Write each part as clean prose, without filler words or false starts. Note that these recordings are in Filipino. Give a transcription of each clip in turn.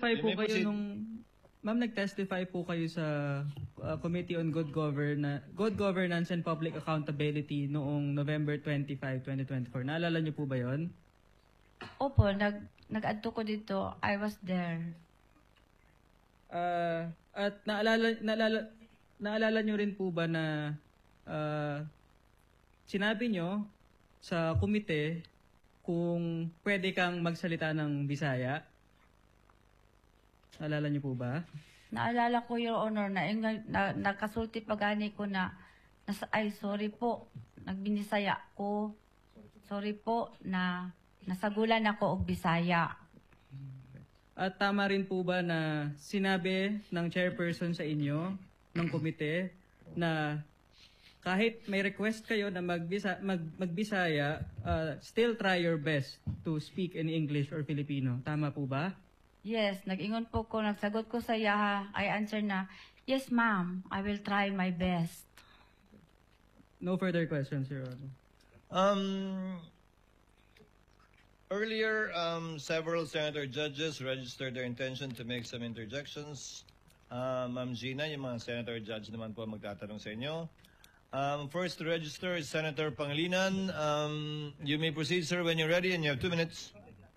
nag-testify po kayo Ma'am, nag-testify po kayo sa Committee on Good Governance and Public Accountability noong November 25, 2024. Naalala niyo po ba 'yon? Opo, nag-adto ko dito. I was there. At naalala niyo rin po ba na sinabi niyo sa komite kung pwede kang magsalita ng Bisaya? Naalala niyo po ba? Naalala ko, Your Honor, na nakasulti pagani ko na ay, sorry po, nagbinisaya ko. Sorry po na nasagulan ako og Bisaya. At tama rin po ba na sinabi ng chairperson sa inyo, ng komite, na kahit may request kayo na magbisaya, still try your best to speak in English or Filipino. Tama po ba? Yes, nag-ingon po ko, nagsagot ko sa iya, I answer na, yes ma'am, I will try my best. No further questions, Your Honor. Earlier, several senator judges registered their intention to make some interjections. Ma'am Gina, yung mga senator judge naman po magtatanong sa inyo. First to register is Senator Pangilinan. You may proceed, sir, when you're ready, and you have 2 minutes.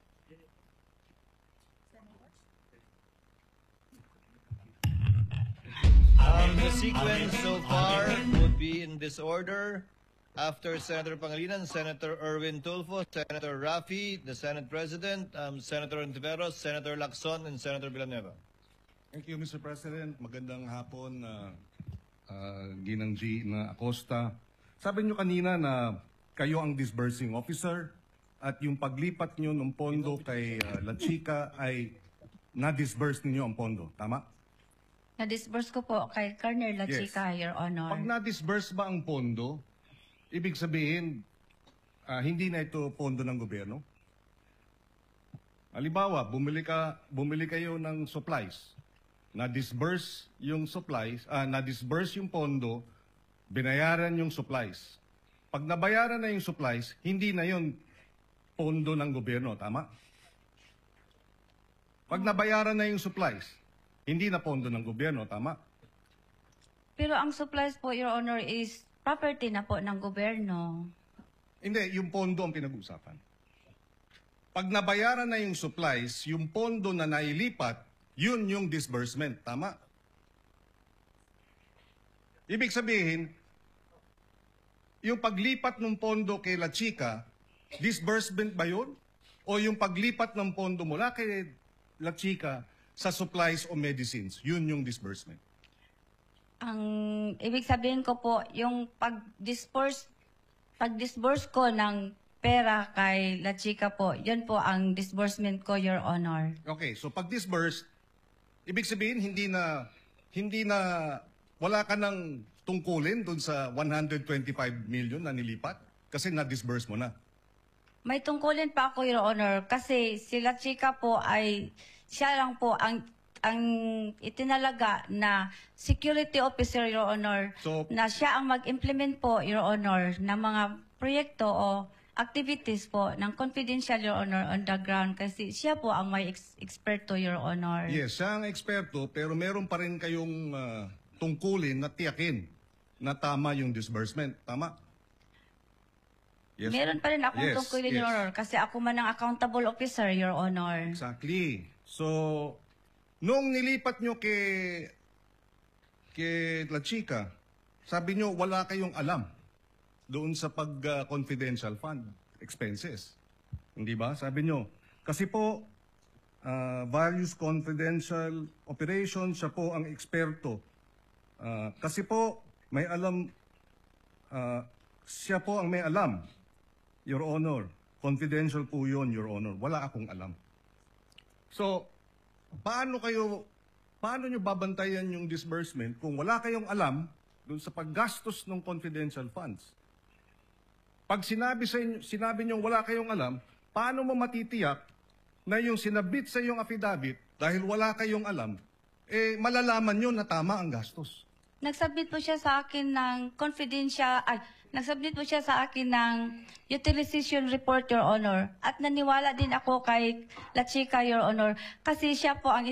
The sequence so far would be in this order. After Senator Pangilinan, Senator Erwin Tulfo, Senator Rafi, the Senate President, Senator Ontiveros, Senator Lacson, and Senator Villanueva. Thank you, Mr. President. Magandang hapon, Ginang G. na Acosta. Sabi nyo kanina na kayo ang disbursing officer at yung paglipat nyo ng pondo kay La Chica ay na-disburse ninyo ang pondo. Tama? Na-disburse ko po kay Colonel La Yes. Chica, Your Honor. Pag na-disburse ba ang pondo, ibig sabihin, hindi na ito pondo ng gobyerno? Halimbawa, bumili kayo ng supplies. Na-disburse yung supplies, na-disburse yung pondo, binayaran yung supplies. Pag nabayaran na yung supplies, hindi na yun pondo ng gobyerno, tama? Pag nabayaran na yung supplies, hindi na pondo ng gobyerno, tama? Pero ang supplies po, Your Honor, is property na po ng gobyerno. Hindi, yung pondo ang pinag-uusapan. Pag nabayaran na yung supplies, yung pondo na nailipat, yun yung disbursement, tama? Ibig sabihin, yung paglipat ng pondo kay La Chica, disbursement ba yun? O yung paglipat ng pondo mula kay La Chica sa supplies o medicines, yun yung disbursement? Ang ibig sabihin ko po, yung pag-disburse ko ng pera kay La Chica po, yun po ang disbursement ko, Your Honor. Okay, so pag-disburse, ibig sabihin hindi na wala ka nang tungkulin dun sa 125 million na nilipat kasi na-disburse mo na. May tungkulin pa ako, Your Honor, kasi si La Chica po ay, siya lang po ang itinalaga na security officer, Your Honor, So, na siya ang mag-implement po, Your Honor, ng mga proyekto o activities po ng confidential, Your Honor, on the ground kasi siya po ang may eksperto, Your Honor. yes, siya ang eksperto pero meron pa rin kayong tungkulin na tiyakin na tama yung disbursement. Tama? Yes. Meron pa rin akong Yes, tungkulin, yes. Your Honor, kasi ako man ang accountable officer, Your Honor. Exactly. So, nung nilipat nyo kay La Chica, sabi nyo wala kayong alam doon sa pag-confidential fund expenses. Hindi ba? Sabi nyo. Kasi po, various confidential operations, siya po ang eksperto. Kasi po, may alam, siya po ang may alam, Your Honor. Confidential po yun, Your Honor. Wala akong alam. So, paano nyo babantayan yung disbursement kung wala kayong alam dun sa paggastos ng confidential funds? Pag sinabi nyo wala kayong alam, paano mo matitiyak na yung sinabit sa iyong affidavit dahil wala kayong alam, malalaman nyo na tama ang gastos? Nagsubmit po siya sa akin ng nagsubmit po siya sa akin ng utilization report, Your Honor. At naniwala din ako kay La Chica, Your Honor, kasi siya po ang